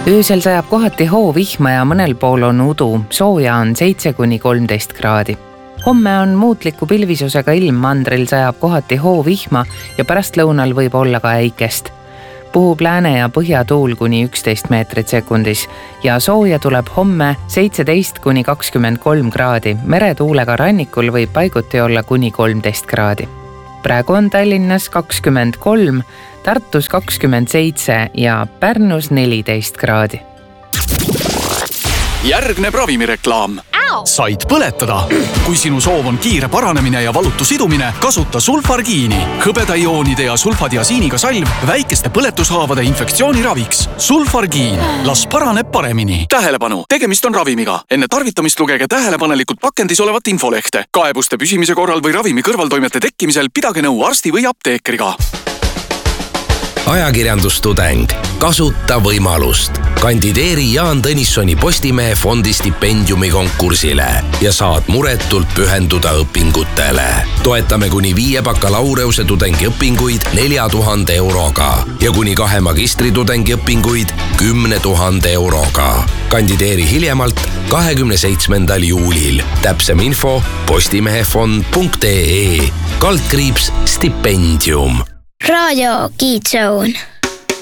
Öösel sajab kohati hoovihma ja mõnel pool on udu. Sooja on 7–13 kraadi. Homme on muutliku pilvisusega ilm, mandril sajab kohati hoovihma ja pärastlõunal võib olla ka äikest. Puhub lääne ja põhjatuul kuni 11 meetrit sekundis ja sooja tuleb homme 17–23 kraadi. Meretuulega rannikul võib paiguti olla kuni 13 kraadi. Praegu on Tallinnas 23, Tartus 27 ja Pärnus 14 kraadi. Järgneb ravimireklaam. Said põletada. Kui sinu soov on kiire paranemine ja valutu sidumine, kasuta sulfargiini. Hõbedaioonide ja sulfadiasiiniga salv väikeste põletushaavade infektsiooni raviks. Sulfargiin. Las paraneb paremini. Tähelepanu! Tegemist on ravimiga. Enne tarvitamist lugege tähelepanelikult pakendis olevat infolehte. Kaebuste püsimise korral või ravimi kõrvaltoimete tekkimisel pidage nõu arsti või apteekriga. Ajakirjandustudeng. Kasuta võimalust. Kandideeri Jaan Tõnissoni Postimehe fondi stipendiumi konkursile ja saad muretult pühenduda õpingutele. Toetame kuni 5 bakalaureuse tudengiõpinguid 4000 euroga ja kuni 2 magistritudengi õpinguid 10 000 euroga. Kandideeri hiljemalt 27. juulil. Täpsem info postimehefond.ee /stipendium. Radio Kids Zone.